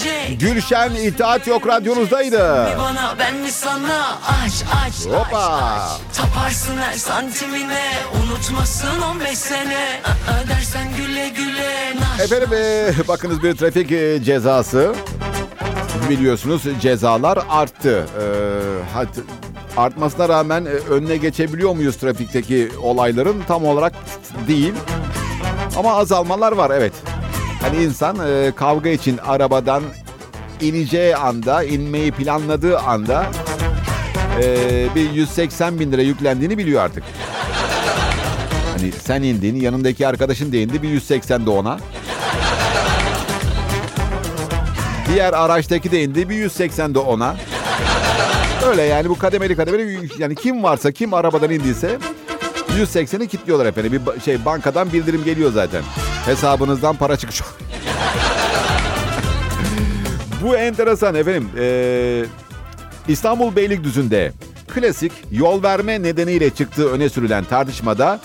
gelecek. Gülşen İtaat Yok radyonuzdaydı. Mi bana ben mi sana, aç Hoppa. Taparsın her santimine, unutmasın 15 sene. Dersen güle güle. Efendim bakınız bir trafik cezası. Biliyorsunuz cezalar arttı. Artmasına rağmen önüne geçebiliyor muyuz trafikteki olayların? Tam olarak değil. Ama azalmalar var, evet. Hani insan kavga için arabadan ineceği anda, inmeyi planladığı anda bir 180 bin lira yüklendiğini biliyor artık. Hani sen indin, yanındaki arkadaşın da indi, bir 180 de ona. Diğer araçtaki de indi, bir 180 de ona. Öyle yani, bu kademeli yani kim varsa, kim arabadan indiyse 180'i kilitliyorlar efendim. Bir bankadan bildirim geliyor zaten. Hesabınızdan para çıkış. Bu enteresan efendim. İstanbul Beylikdüzü'nde klasik yol verme nedeniyle çıktığı öne sürülen tartışmada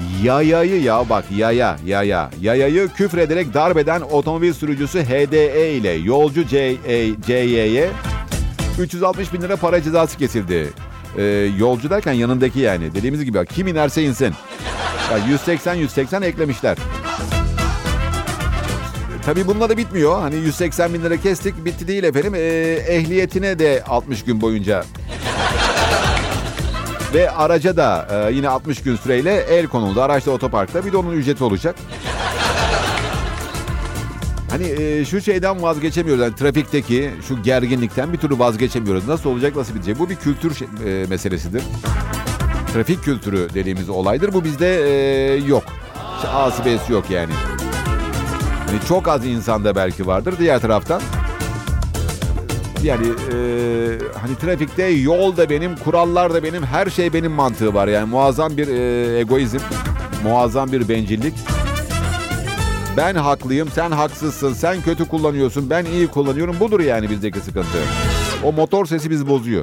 yayayı küfrederek darp eden otomobil sürücüsü HDE ile yolcu CY'ye 360 bin lira para cezası kesildi. Yolcu derken yanındaki yani. Dediğimiz gibi kim inerse insin. Yani 180 eklemişler. Tabii bununla da bitmiyor. Hani 180 bin lira kestik, bitti değil efendim. Ehliyetine de 60 gün boyunca ve araca da yine 60 gün süreyle el konuldu. Araçta otoparkta, bir de onun ücreti olacak. Hani şu şeyden vazgeçemiyoruz. Yani trafikteki şu gerginlikten bir türlü vazgeçemiyoruz. Nasıl olacak, nasıl bitecek? Bu bir kültür meselesidir. Trafik kültürü dediğimiz olaydır. Bu bizde yok. A'sı B'si yok yani. Yani çok az insanda belki vardır. Diğer taraftan yani hani trafikte yol da benim, kurallar da benim, her şey benim mantığı var. Yani muazzam bir egoizm, muazzam bir bencillik. Ben haklıyım, sen haksızsın, sen kötü kullanıyorsun, ben iyi kullanıyorum. Budur yani bizdeki sıkıntı. O motor sesi bizi bozuyor.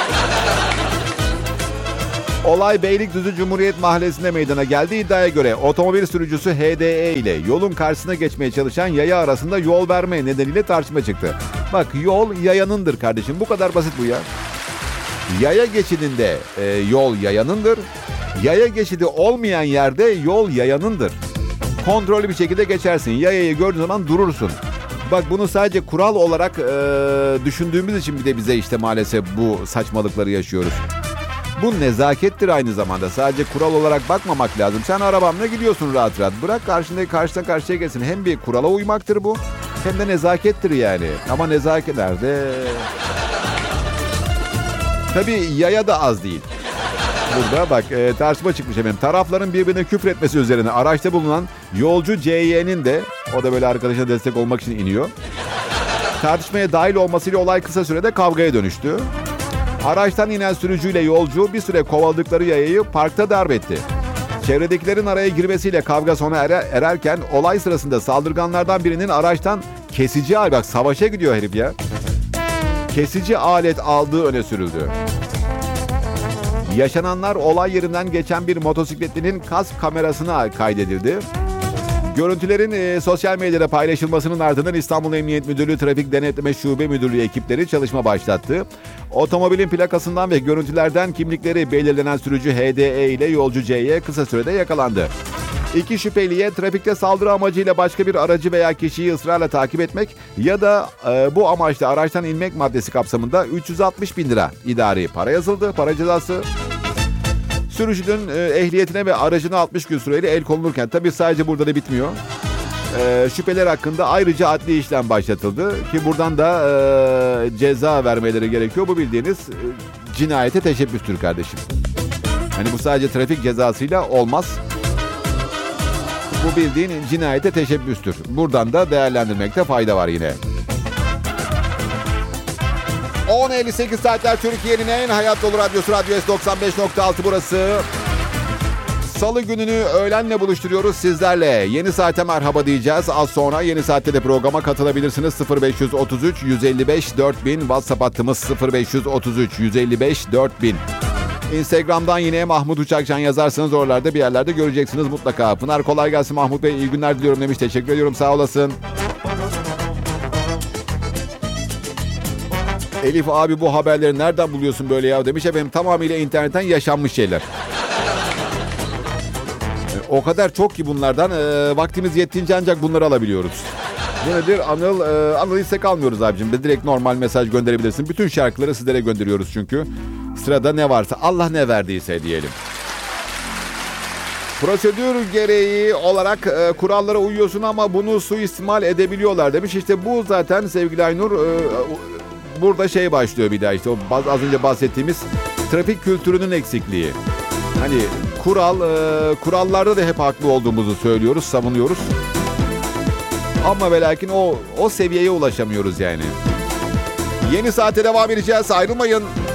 Olay Beylikdüzü Cumhuriyet Mahallesi'nde meydana geldi. İddiaya göre otomobil sürücüsü HDE ile yolun karşısına geçmeye çalışan yaya arasında yol verme nedeniyle tartışma çıktı. Bak, yol yayanındır kardeşim. Bu kadar basit bu ya. Yaya geçidinde yol yayanındır. Yaya geçidi olmayan yerde yol yayanındır. Kontrollü bir şekilde geçersin. Yayayı gördüğün zaman durursun. Bak, bunu sadece kural olarak düşündüğümüz için bir de bize işte maalesef bu saçmalıkları yaşıyoruz. Bu nezakettir aynı zamanda. Sadece kural olarak bakmamak lazım. Sen arabanla gidiyorsun rahat rahat. Bırak karşıdan karşıya gelsin. Hem bir kurala uymaktır bu, hem de nezakettir yani. Ama nezaket nerede? Tabii yaya da az değil. Burada bak tartışma çıkmış efendim. Tarafların birbirine küfür etmesi üzerine araçta bulunan yolcu CY'nin de, o da böyle arkadaşına destek olmak için iniyor. Tartışmaya dahil olmasıyla olay kısa sürede kavgaya dönüştü. Araçtan inen sürücüyle yolcu bir süre kovaladıkları yayayı parkta darp etti. Çevredekilerin araya girmesiyle kavga sona ererken olay sırasında saldırganlardan birinin araçtan kesici alet, bak savaşa gidiyor herif ya, kesici alet aldığı öne sürüldü. Yaşananlar olay yerinden geçen bir motosikletlinin kask kamerasına kaydedildi. Görüntülerin sosyal medyada paylaşılmasının ardından İstanbul Emniyet Müdürlüğü Trafik Denetleme Şube Müdürlüğü ekipleri çalışma başlattı. Otomobilin plakasından ve görüntülerden kimlikleri belirlenen sürücü HDE ile yolcu CY kısa sürede yakalandı. İki şüpheliye trafikte saldırı amacıyla başka bir aracı veya kişiyi ısrarla takip etmek ya da bu amaçla araçtan inmek maddesi kapsamında 360 bin lira idari para yazıldı, para cezası. Sürücünün ehliyetine ve aracına 60 gün süreyle el konulurken, tabii sadece burada da bitmiyor. Şüpheler hakkında ayrıca adli işlem başlatıldı ki buradan da ceza vermeleri gerekiyor. Bu bildiğiniz cinayete teşebbüstür kardeşim. Hani bu sadece trafik cezasıyla olmaz. Bu bildiğin cinayete teşebbüstür. Buradan da değerlendirmekte fayda var yine. 10.58 saatler Türkiye'nin en hayat dolu radyosu Radyo S95.6 burası. Salı gününü öğlenle buluşturuyoruz sizlerle. Yeni saate merhaba diyeceğiz. Az sonra yeni saatte de programa katılabilirsiniz. 0533 155 4000 WhatsApp hattımız 0533 155 4000. Instagram'dan yine Mahmut Uçakcan yazarsanız oralarda bir yerlerde göreceksiniz mutlaka. Pınar kolay gelsin Mahmut Bey, iyi günler diliyorum demiş. Teşekkür ediyorum, sağ olasın. Elif abi bu haberleri nereden buluyorsun böyle ya demiş. Efendim tamamıyla internetten yaşanmış şeyler. O kadar çok ki bunlardan vaktimiz yettiğince ancak bunları alabiliyoruz. Bu nedir? Anıl ise kalmıyoruz abicim. Direkt normal mesaj gönderebilirsin. Bütün şarkıları sizlere gönderiyoruz çünkü. Sırada ne varsa Allah ne verdiyse diyelim. Prosedür gereği olarak kurallara uyuyorsun ama bunu suistimal edebiliyorlar demiş. İşte bu zaten sevgili Aynur burada şey başlıyor bir daha işte o az önce bahsettiğimiz trafik kültürünün eksikliği. Hani kurallarda da hep haklı olduğumuzu söylüyoruz, savunuyoruz. Ama ve lakin o seviyeye ulaşamıyoruz yani. Yeni saate devam edeceğiz. Ayrılmayın.